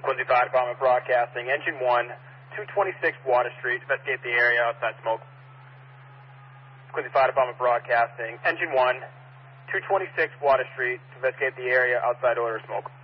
the Quincy Fire Department broadcasting. Engine 1, 226 Water Street. Investigate the area outside smoke. Quincy Fire Department broadcasting. Engine 1, 226 Water Street. Investigate the area outside odor of smoke.